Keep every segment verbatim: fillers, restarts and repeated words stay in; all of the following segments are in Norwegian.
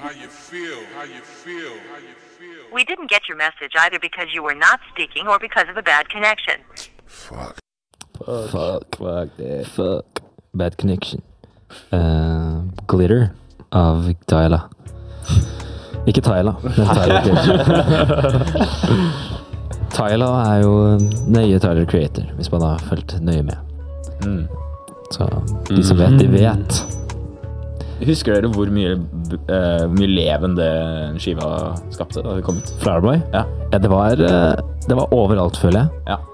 you feel, how you feel, how you feel. We didn't get your message either because you were not speaking or because of a bad connection. Fuck. Fuck. Fuck. Fuck det. Fuck. Bad connection. Uh, Glitter av Tyla. Ikke Tyla, men Tyler. Tyla er jo nøye Tyler Creator, hvis man har følt nøye med. Mm. Så de som vet, de vet. Husker dere hvor mye, uh, mye levende skiva skapte da det kom ut? Flowerboy? Ja. Ja, det var, det var overalt, føler jeg. Ja.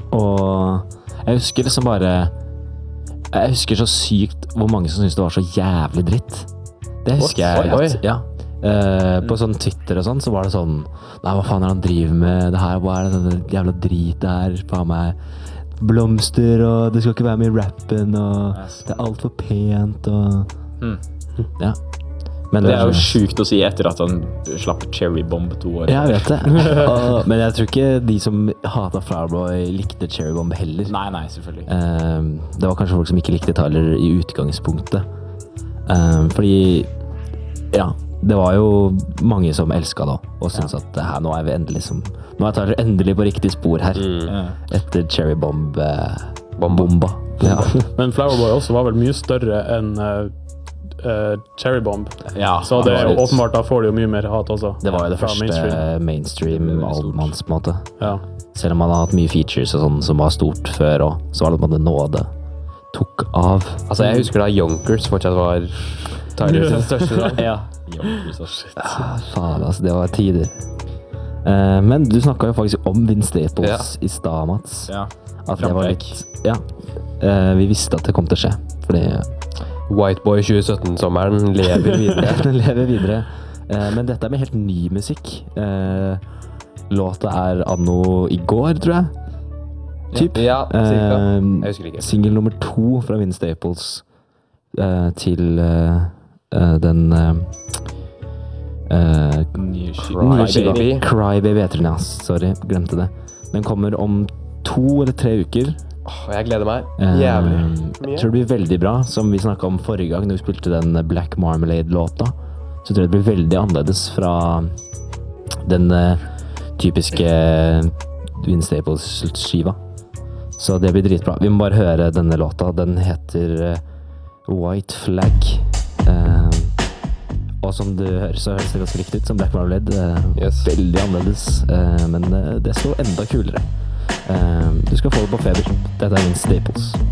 Og jeg husker liksom bare Jeg husker så sykt hvor mange som syntes det var så jævlig dritt. Det husker jeg Oi, at, ja. Uh, på sånn Twitter og sånn, så var det sånn Nei, hva faen er det han driver med det her? Hva er det denne jævla drit der? Faen meg blomster, og det skal ikke være med i rappen, og det er alt for pent, og mm. ja. Men det er jo sjukt å si etter at han slapp Cherry Bomb to år. Ja, jeg vet det. Og, men jeg tror ikke de som hatet Flowerboy likte Cherry Bomb heller. Nei, nei, selvfølgelig. Um, det var kanskje folk som ikke likte Tyler i utgangspunktet. Um, fordi, ja, det var jo mange som elsket da, og syntes ja. at her, nå er vi endelig som, nå er Tyler endelig på riktig spor her, mm. etter Cherry Bomb uh, Bomba. Bomba. Ja. Men Flowerboy også var vel mye større enn uh, Uh, Cherry Bomb. Ja, så det er jo åpenbart, da får de jo mye mer hat også. Det var jo det første mainstream, mainstream albumet hans på en måte. Ja. Selv om han hadde hatt mye features og sånn som var stort før, og så var det på en måte nåde tok av. Altså jeg husker da Yonkers fortsatt var Tyler sin største da. Ja. Yonkers og shit. Ah, faen, altså det var tider. Uh, men du snakket jo faktisk om Vince Staples ja. i stad, Mats. Ja. At det var litt, ja. Uh, vi visste at det kom til å skje, fordi Whiteboy tjue sytten-sommeren lever videre. Den lever videre. Uh, men dette er med helt ny musikk. Uh, låta er anno i går, tror jeg. Typ. Ja, cirka. Uh, jeg husker ikke. Single nummer to fra Vince Staples uh, til uh, uh, den uh, uh, nye Crybaby. Crybaby heter den, ja. Sorry, glemte det. Den kommer om to eller tre uker. Oh, jeg gleder meg jævlig uh, jeg tror det blir veldig bra, som vi snakket om forrige gang når vi spilte den Black Marmalade-låta, så tror jeg det blir veldig annerledes fra den uh, typiske Vince Staples-skiva, så det blir dritbra. Vi må bare høre denne låta. Den heter uh, White Flag, uh, og som du hører så høres det ganske riktig ut som Black Marmalade. uh, yes. Veldig annerledes, uh, men uh, det står enda kulere. Uh, du skal få det på Feber. Dette er Vince Staples.